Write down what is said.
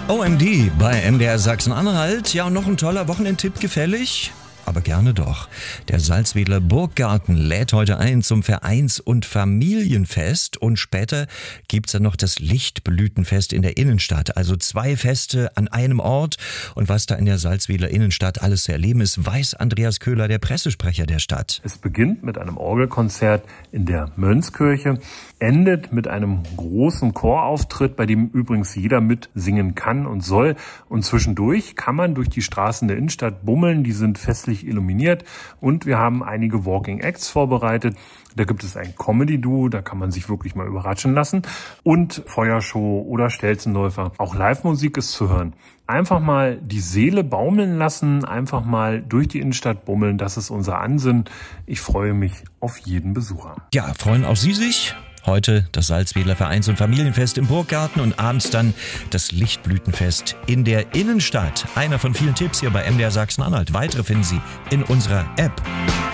OMD bei MDR Sachsen-Anhalt. Ja, und noch ein toller Wochenendtipp gefällig? Aber gerne doch. Der Salzwedler Burggarten lädt heute ein zum Vereins- und Familienfest. Und später gibt's dann noch das Lichtblütenfest in der Innenstadt. Also 2 Feste an einem Ort. Und was da in der Salzwedler Innenstadt alles zu erleben ist, weiß Andreas Köhler, der Pressesprecher der Stadt. Es beginnt mit einem Orgelkonzert in der Mönchskirche, endet mit einem großen Chorauftritt, bei dem übrigens jeder mitsingen kann und soll. Und zwischendurch kann man durch die Straßen der Innenstadt bummeln. Die sind festlich illuminiert und wir haben einige Walking Acts vorbereitet. Da gibt es ein Comedy-Duo, da kann man sich wirklich mal überraschen lassen und Feuershow oder Stelzenläufer. Auch Live-Musik ist zu hören. Einfach mal die Seele baumeln lassen, einfach mal durch die Innenstadt bummeln, das ist unser Ansinnen. Ich freue mich auf jeden Besucher. Ja, freuen auch Sie sich? Heute das Salzwedler Vereins- und Familienfest im Burggarten und abends dann das Lichtblütenfest in der Innenstadt. Einer von vielen Tipps hier bei MDR Sachsen-Anhalt. Weitere finden Sie in unserer App.